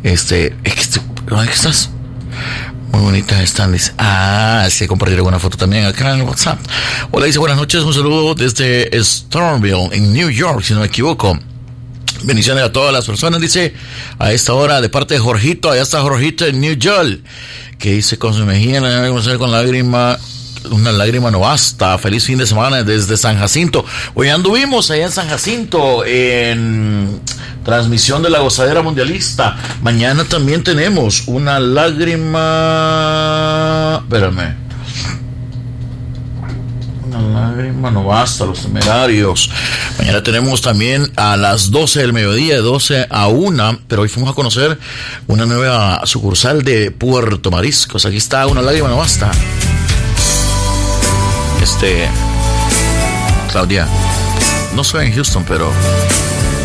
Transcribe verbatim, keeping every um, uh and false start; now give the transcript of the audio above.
Este, es que, ¿dónde estás? Muy bonitas están, dice. Ah, sí, compartir una foto también acá en WhatsApp. Hola, dice, buenas noches, un saludo desde Stormville, en New York, si no me equivoco. Bendiciones a todas las personas, dice, a esta hora, de parte de Jorgito. Allá está Jorgito en New York, que dice, con su mejilla, con lágrima, una lágrima no basta. Feliz fin de semana desde San Jacinto. Hoy anduvimos allá en San Jacinto, en transmisión de la Gozadera Mundialista. Mañana también tenemos una lágrima, espérame, una lágrima no basta, Los Temerarios. Mañana tenemos también a las doce del mediodía, de doce a una, pero hoy fuimos a conocer una nueva sucursal de Puerto Mariscos. Aquí está, una lágrima no basta. Este, Claudia, no soy en Houston, pero